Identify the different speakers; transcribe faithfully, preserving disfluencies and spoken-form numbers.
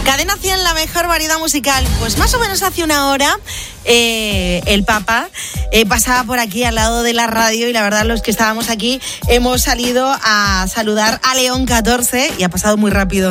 Speaker 1: Cadena cien, la mejor variedad musical. Pues más o menos hace una hora eh, el Papa eh, pasaba por aquí al lado de la radio y la verdad los que estábamos aquí hemos salido a saludar a León catorce y ha pasado muy rápido.